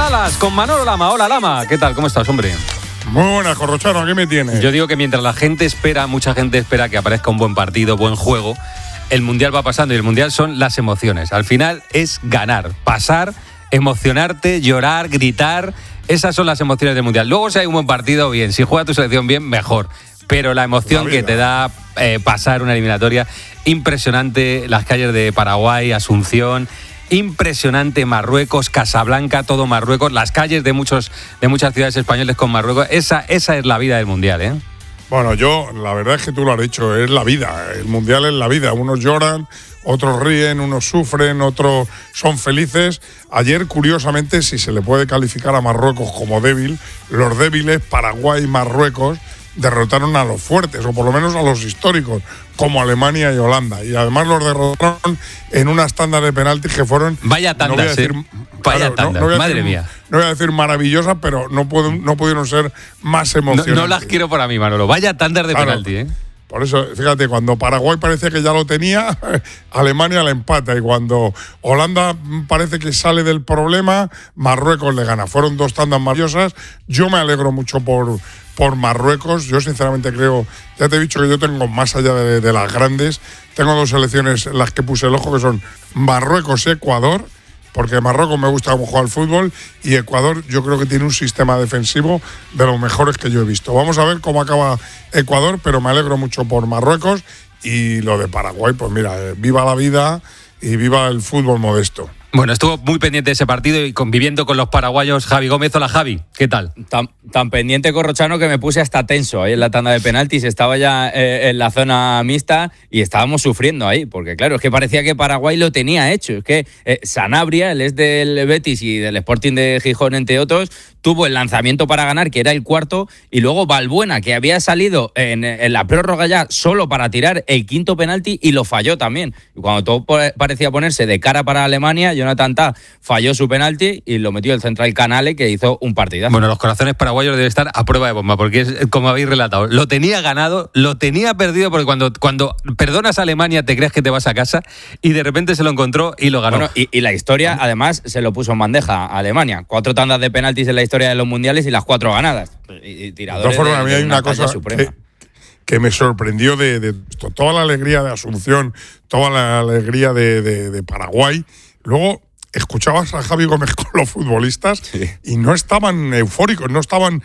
Salas con Manolo Lama. Hola, Lama. ¿Qué tal? ¿Cómo estás, hombre? Muy buenas, Corrochano, ¿qué me tienes? Yo digo que mientras la gente espera, mucha gente espera que aparezca un buen partido, buen juego, el Mundial va pasando y el Mundial son las emociones. Al final es ganar, pasar, emocionarte, llorar, gritar. Esas son las emociones del Mundial. Luego si hay un buen partido, bien. Si juega tu selección bien, mejor. Pero la emoción que te da pasar una eliminatoria, impresionante. Las calles de Paraguay, Asunción, impresionante Marruecos, Casablanca, todo Marruecos. Las calles de muchas ciudades españolas con Marruecos. Esa es la vida del Mundial, ¿eh? Bueno, la verdad es que tú lo has dicho, es la vida. El Mundial es la vida. Unos lloran, otros ríen, unos sufren, otros son felices. Ayer, curiosamente, si se le puede calificar a Marruecos como débil, los débiles, Paraguay y Marruecos, derrotaron a los fuertes, o por lo menos a los históricos, como Alemania y Holanda. Y además los derrotaron en unas tandas de penaltis que fueron... Vaya tandas, vaya tandas, madre mía. No voy a decir maravillosas, pero no pudieron ser más emocionantes. No las quiero para mí, Manolo. Vaya tandas de penalti, ¿eh? Por eso, fíjate, cuando Paraguay parecía que ya lo tenía, Alemania le empata. Y cuando Holanda parece que sale del problema, Marruecos le gana. Fueron dos tandas maravillosas. Yo me alegro mucho por Marruecos. Yo sinceramente creo, ya te he dicho que yo tengo, más allá de las grandes, tengo dos selecciones en las que puse el ojo, que son Marruecos y Ecuador, porque Marruecos me gusta cómo juega al fútbol y Ecuador yo creo que tiene un sistema defensivo de los mejores que yo he visto. Vamos a ver cómo acaba Ecuador, pero me alegro mucho por Marruecos. Y lo de Paraguay, pues mira, viva la vida y viva el fútbol modesto. Bueno, estuvo muy pendiente de ese partido y conviviendo con los paraguayos Javi Gómez. Hola, Javi, ¿qué tal? Tan pendiente, Corrochano, que me puse hasta tenso ahí en la tanda de penaltis. Estaba ya en la zona mixta y estábamos sufriendo ahí, porque claro, es que parecía que Paraguay lo tenía hecho. Es que Sanabria, él es del Betis y del Sporting de Gijón, entre otros, tuvo el lanzamiento para ganar, que era el cuarto, y luego Balbuena, que había salido en la prórroga ya solo para tirar el quinto penalti, y lo falló también. Y cuando todo parecía ponerse de cara para Alemania, Jonathan Tah falló su penalti y lo metió el central Canale, que hizo un partidazo. Bueno, los corazones paraguayos deben estar a prueba de bomba, porque es como habéis relatado. Lo tenía ganado, lo tenía perdido, porque cuando perdonas a Alemania te crees que te vas a casa y de repente se lo encontró y lo ganó. Bueno, y la historia, además, se lo puso en bandeja a Alemania. 4 tandas de penaltis en la historia de los mundiales y las 4 ganadas. Y tiradores de a mí hay una cosa suprema. Que me sorprendió de toda la alegría de Asunción, toda la alegría de Paraguay. Luego escuchabas a Javi Gómez con los futbolistas, sí, y no estaban eufóricos, no estaban,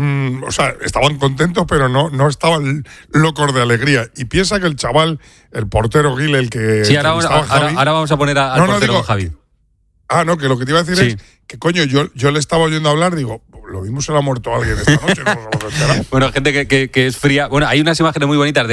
estaban contentos, pero no estaban locos de alegría. Y piensa que el chaval, el portero Gil, el que... Sí, ahora vamos a poner al portero Javi. No, que lo que te iba a decir es que, coño, yo le estaba oyendo hablar, digo, lo mismo se le ha muerto a alguien esta noche. No nos hemos enterado. Bueno, gente que es fría. Bueno, hay unas imágenes muy bonitas